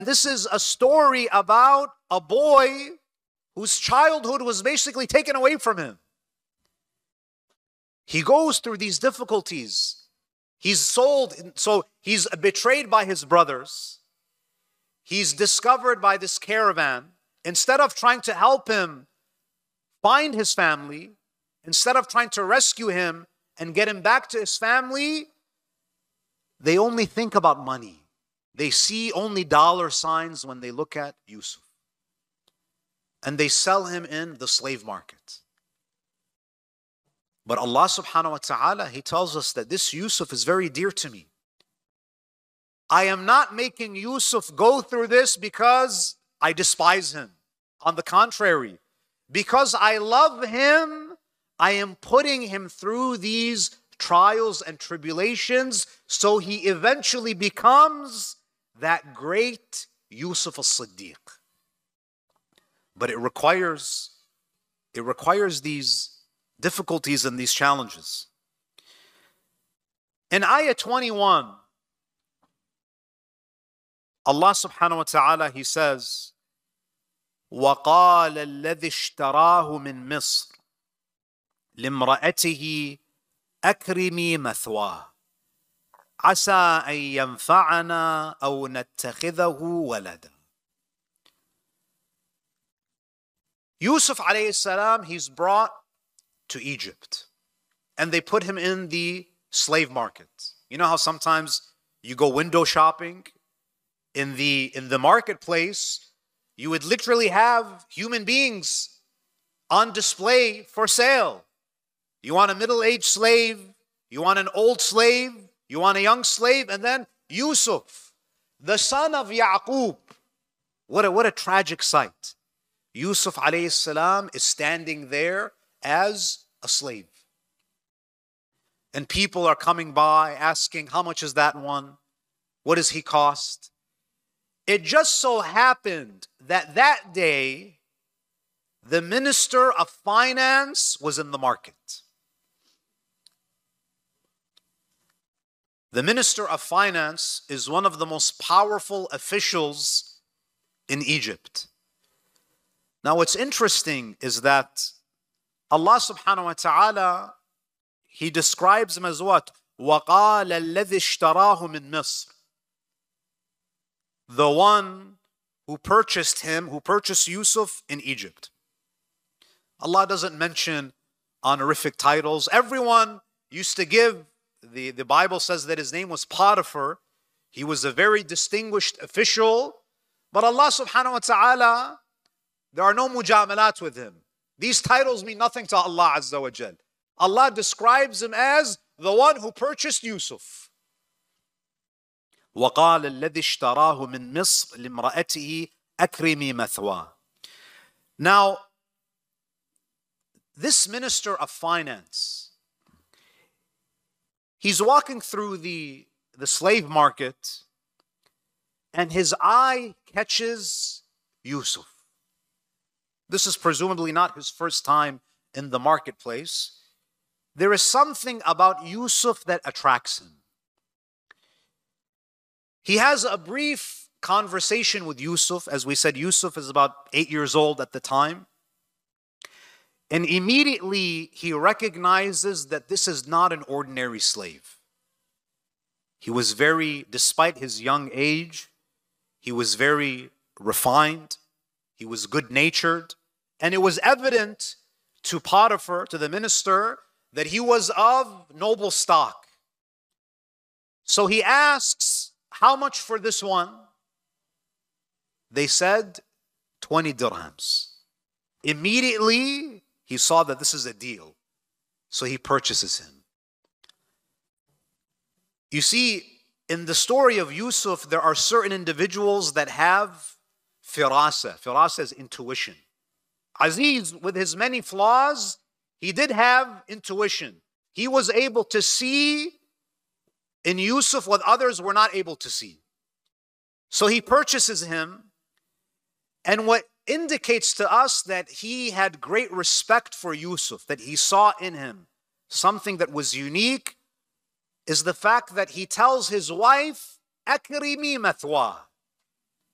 This is a story about a boy whose childhood was basically taken away from him. He goes through these difficulties. He's sold, so he's betrayed by his brothers. He's discovered by this caravan. Instead of trying to help him find his family, instead of trying to rescue him and get him back to his family, they only think about money. They see only dollar signs when they look at Yusuf. And they sell him in the slave market. But Allah subhanahu wa ta'ala, He tells us that this Yusuf is very dear to me. I am not making Yusuf go through this because I despise him. On the contrary, because I love him, I am putting him through these trials and tribulations so he eventually becomes that great Yusuf as-Siddiq. But it requires these difficulties and these challenges. In ayah 21, Allah subhanahu wa ta'ala, He says, وَقَالَ الَّذِي اشْتَرَاهُ مِن مِصْرٍ لِامْرَأَتِهِ أَكْرِمِي مَثْوَاهُ عَسَىٰ أَن يَنْفَعَنَا أَوْ نَتَّخِذَهُ وَلَدًا. Yusuf alayhi salam, he's brought to Egypt. And they put him in the slave market. You know how sometimes you go window shopping? In the marketplace, you would literally have human beings on display for sale. You want a middle-aged slave, you want an old slave, you want a young slave, and then Yusuf, the son of Yaqub. What a tragic sight. Yusuf alayhi salam is standing there as a slave. And people are coming by asking, how much is that one? What does he cost? It just so happened that that day, the Minister of Finance was in the market. The Minister of Finance is one of the most powerful officials in Egypt. Now what's interesting is that Allah subhanahu wa ta'ala, He describes him as what? وَقَالَ الَّذِي اشْتَرَاهُ مِن مِصْرٍ. The one who purchased him, who purchased Yusuf in Egypt. Allah doesn't mention honorific titles. Everyone used to give, the Bible says that his name was Potiphar. He was a very distinguished official. But Allah subhanahu wa ta'ala, there are no mujamalat with him. These titles mean nothing to Allah Azza wa Jal. Allah describes him as the one who purchased Yusuf. وَقَالَ الَّذِي اشْتَرَاهُ مِن مِصْرٍ لِامْرَأَتِهِ أَكْرِمِي مَثْوَاهُ. Now, this Minister of Finance, he's walking through the slave market and his eye catches Yusuf. This is presumably not his first time in the marketplace. There is something about Yusuf that attracts him. He has a brief conversation with Yusuf. As we said, Yusuf is about 8 years old at the time. And immediately he recognizes that this is not an ordinary slave. He was despite his young age, he was very refined. He was good-natured. And it was evident to Potiphar, to the minister, that he was of noble stock. So he asks, how much for this one? They said 20 dirhams. Immediately, he saw that this is a deal. So he purchases him. You see, in the story of Yusuf, there are certain individuals that have firasa. Firasa is intuition. Aziz, with his many flaws, he did have intuition. He was able to see in Yusuf what others were not able to see. So he purchases him, and what indicates to us that he had great respect for Yusuf, that he saw in him something that was unique, is the fact that he tells his wife, Akrimi mathwa.